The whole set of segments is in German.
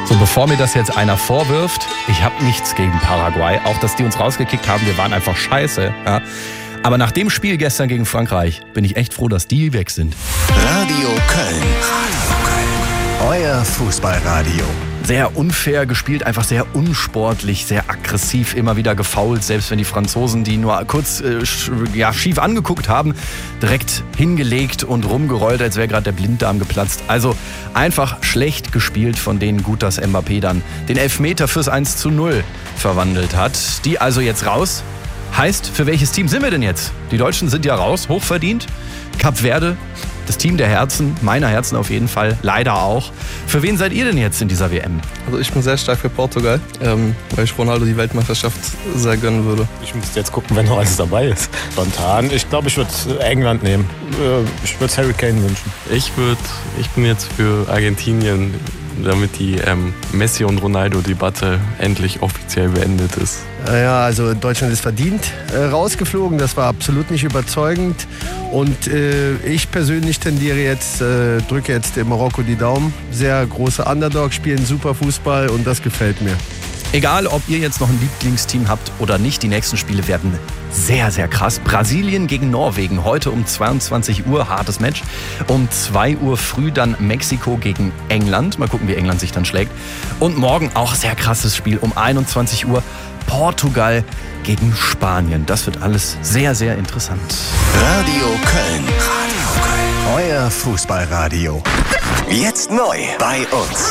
So, bevor mir das jetzt einer vorwirft, ich habe nichts gegen Paraguay. Auch, dass die uns rausgekickt haben, wir waren einfach scheiße. Ja. Aber nach dem Spiel gestern gegen Frankreich bin ich echt froh, dass die weg sind. Radio Köln. Euer Fußballradio. Sehr unfair gespielt, einfach sehr unsportlich, sehr aggressiv, immer wieder gefoult. Selbst wenn die Franzosen, die nur kurz schief angeguckt haben, direkt hingelegt und rumgerollt, als wäre gerade der Blinddarm geplatzt. Also einfach schlecht gespielt von denen. Gut, dass Mbappé dann den Elfmeter fürs 1:0 verwandelt hat. Die also jetzt raus. Heißt, für welches Team sind wir denn jetzt? Die Deutschen sind ja raus, hochverdient. Kap Verde, das Team der Herzen, meiner Herzen auf jeden Fall, leider auch. Für wen seid ihr denn jetzt in dieser WM? Also ich bin sehr stark für Portugal, weil ich Ronaldo die Weltmeisterschaft sehr gönnen würde. Ich müsste jetzt gucken, wenn noch alles dabei ist. Spontan, ich glaube, ich würde England nehmen. Ich würde Harry Kane wünschen. Ich bin jetzt für Argentinien, damit die Messi- und Ronaldo-Debatte endlich offiziell beendet ist. Ja, also Deutschland ist verdient rausgeflogen. Das war absolut nicht überzeugend. Und ich persönlich drücke jetzt dem Marokko die Daumen. Sehr große Underdog, spielen super Fußball und das gefällt mir. Egal, ob ihr jetzt noch ein Lieblingsteam habt oder nicht, die nächsten Spiele werden sehr, sehr krass. Brasilien gegen Norwegen, heute um 22 Uhr, hartes Match. Um 2 Uhr früh dann Mexiko gegen England. Mal gucken, wie England sich dann schlägt. Und morgen auch sehr krasses Spiel um 21 Uhr, Portugal gegen Spanien. Das wird alles sehr, sehr interessant. Radio Köln. Euer Fußballradio. Jetzt neu bei uns.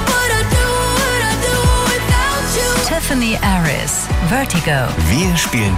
Tiffany Aris, Vertigo. Wir spielen